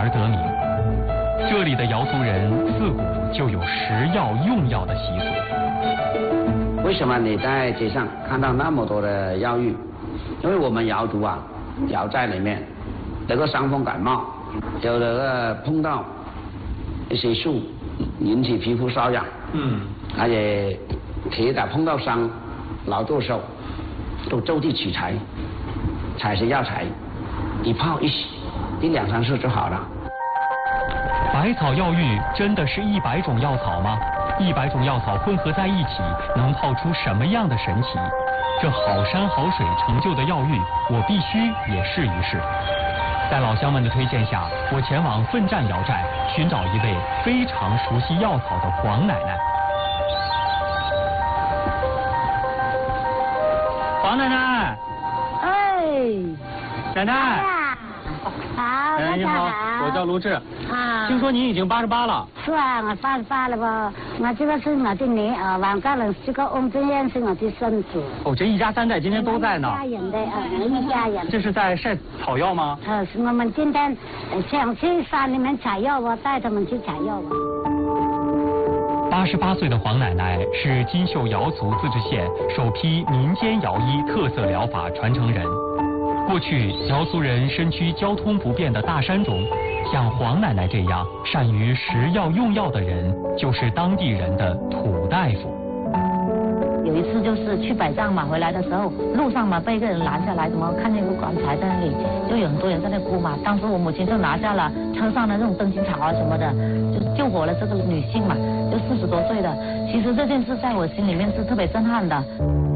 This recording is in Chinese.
而得名。这里的瑶族人自古就有食药用药的习俗。 为什么你在街上看到那么多的药浴？因为我们瑶族啊，瑶寨里面得个伤风感冒，有的碰到一些树引起皮肤瘙痒，而且铁打碰到伤，劳作手都就地取材，采些药材，一泡一洗，1、2、3次就好了。 百草药浴真的是100种药草吗？100种药草混合在一起，能泡出什么样的神奇？这好山好水成就的药浴，我必须也试一试。在老乡们的推荐下，我前往奋战瑶寨，寻找一位非常熟悉药草的黄奶奶。黄奶奶， 哎， 奶奶， 好， 奶奶你好，我叫卢志。 啊， 听说您已经88了。 是啊，我88了吧？我这个是我的女儿，王家人这个翁正燕是我的孙子。 哦，这一家3代今天都在呢。 一家人的一家人。 这是在晒草药吗？ 是我们今天想去山里面采药，我带他们去采药。 88岁的黄奶奶是金秀瑶族自治县首批民间瑶医特色疗法传承人。过去瑶族人身居交通不便的大山中，像黄奶奶这样善于食药用药的人，就是当地人的土大夫。 有一次就是去摆账嘛，回来的时候路上嘛被一个人拦下来，怎么看见一个棺材在那里，就有很多人在那哭嘛。当时我母亲就拿下了车上的那种灯芯草啊什么的，就救活了这个女性嘛，就40多岁的。其实这件事在我心里面是特别震撼的。